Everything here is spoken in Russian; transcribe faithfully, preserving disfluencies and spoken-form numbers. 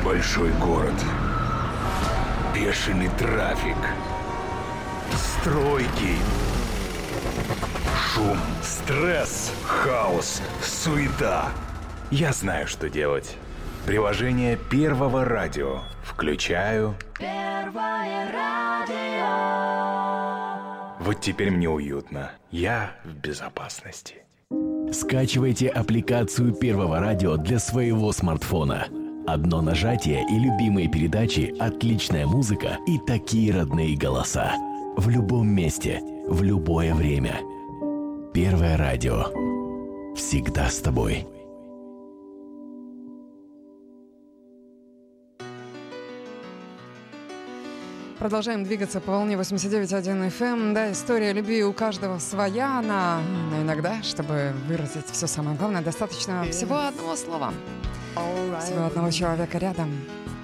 Большой город. Бешеный трафик. Стройки. Шум, стресс, хаос, суета. Я знаю, что делать. Приложение Первого радио. Включаю. Первое радио. Вот теперь мне уютно. Я в безопасности. Скачивайте аппликацию Первого радио для своего смартфона. Одно нажатие и любимые передачи, отличная музыка и такие родные голоса. В любом месте, в любое время. Первое радио. Всегда с тобой. Продолжаем двигаться по волне восемьдесят девять и один эф эм. Да, история любви у каждого своя, она, но иногда, чтобы выразить все самое главное, достаточно всего одного слова, всего одного человека рядом.